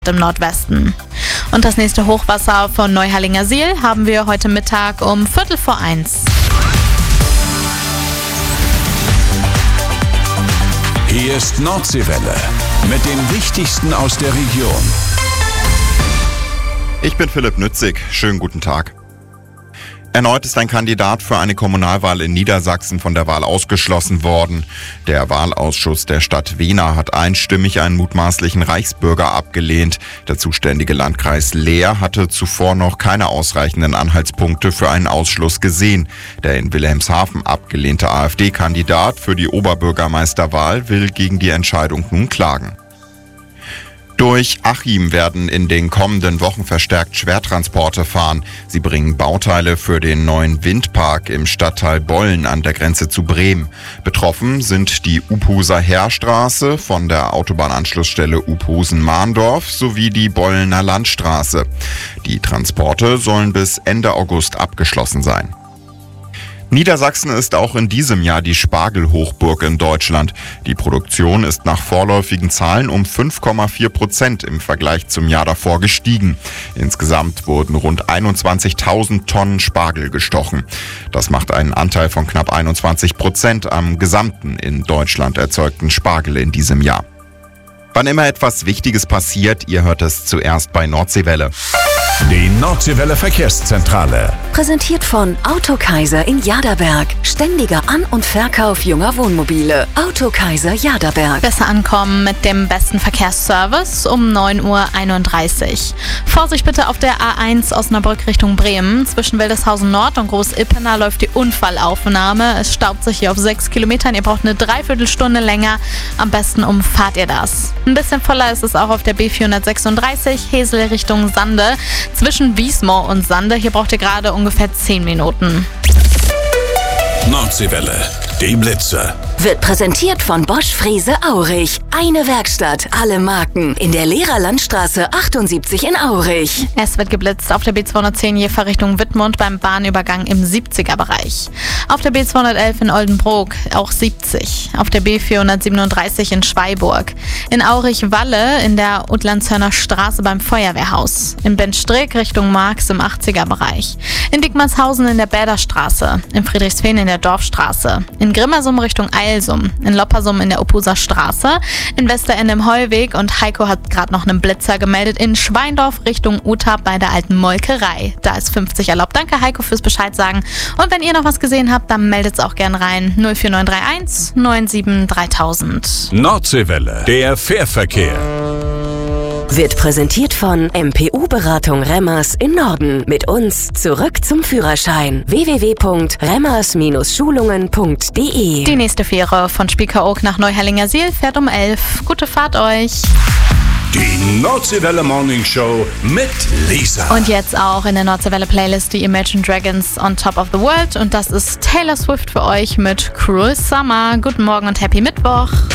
im Nordwesten. Und das nächste Hochwasser von Neuhallingersiel haben wir heute Mittag um 1:15. Hier ist Nordseewelle mit dem Wichtigsten aus der Region. Ich bin Philipp Nützig. Schönen guten Tag. Erneut ist ein Kandidat für eine Kommunalwahl in Niedersachsen von der Wahl ausgeschlossen worden. Der Wahlausschuss der Stadt Wehner hat einstimmig einen mutmaßlichen Reichsbürger abgelehnt. Der zuständige Landkreis Leer hatte zuvor noch keine ausreichenden Anhaltspunkte für einen Ausschluss gesehen. Der in Wilhelmshaven abgelehnte AfD-Kandidat für die Oberbürgermeisterwahl will gegen die Entscheidung nun klagen. Durch Achim werden in den kommenden Wochen verstärkt Schwertransporte fahren. Sie bringen Bauteile für den neuen Windpark im Stadtteil Bollen an der Grenze zu Bremen. Betroffen sind die Uphuser Heerstraße von der Autobahnanschlussstelle Uphusen-Mahndorf sowie die Bollener Landstraße. Die Transporte sollen bis Ende August abgeschlossen sein. Niedersachsen ist auch in diesem Jahr die Spargelhochburg in Deutschland. Die Produktion ist nach vorläufigen Zahlen um 5,4% im Vergleich zum Jahr davor gestiegen. Insgesamt wurden rund 21.000 Tonnen Spargel gestochen. Das macht einen Anteil von knapp 21% am gesamten in Deutschland erzeugten Spargel in diesem Jahr. Wann immer etwas Wichtiges passiert, ihr hört es zuerst bei Nordseewelle. Die Nordseewelle Verkehrszentrale. Präsentiert von Autokaiser in Jaderberg. Ständiger An- und Verkauf junger Wohnmobile. Autokaiser Jaderberg. Besser ankommen mit dem besten Verkehrsservice um 9:31 Uhr. Vorsicht bitte auf der A1 Osnabrück Richtung Bremen. Zwischen Wildeshausen Nord und Groß-Ippener läuft die Unfallaufnahme. Es staubt sich hier auf 6 Kilometern. Ihr braucht eine Dreiviertelstunde länger. Am besten umfahrt ihr das. Ein bisschen voller ist es auch auf der B436 Hesel Richtung Sande. Zwischen Wiesmoor und Sande. Hier braucht ihr gerade ungefähr 10 Minuten. Nordseewelle, die Blitze. Wird präsentiert von Bosch Frese Aurich. Eine Werkstatt, alle Marken. In der Lehrerlandstraße 78 in Aurich. Es wird geblitzt auf der B210 Jever Richtung Wittmund beim Bahnübergang im 70er-Bereich. Auf der B211 in Oldenburg auch 70. Auf der B437 in Schweiburg. In Aurich-Walle in der Utlandshörner Straße beim Feuerwehrhaus. In Benstrick Richtung Marx im 80er-Bereich. In Dickmarshausen in der Bäderstraße. In Friedrichsfehn in der Dorfstraße. In Grimmersum Richtung Eilsum. In Loppersum in der Uphuser Straße. In Westerende im Heuweg und Heiko hat gerade noch einen Blitzer gemeldet in Schweindorf Richtung Uta bei der alten Molkerei. Da ist 50 erlaubt. Danke Heiko fürs Bescheid sagen. Und wenn ihr noch was gesehen habt, dann meldet es auch gern rein. 04931 97 3000. Nordseewelle, der Fährverkehr. Wird präsentiert von MPU-Beratung Remmers in Norden. Mit uns zurück zum Führerschein. www.remmers-schulungen.de. Die nächste Fähre von Spiekeroog nach Neuhallingersiel fährt um 11. Gute Fahrt euch. Die Nordseewelle Morning Show mit Lisa. Und jetzt auch in der Nordseewelle Playlist die Imagine Dragons on Top of the World. Und das ist Taylor Swift für euch mit Cruel Summer. Guten Morgen und Happy Mittwoch.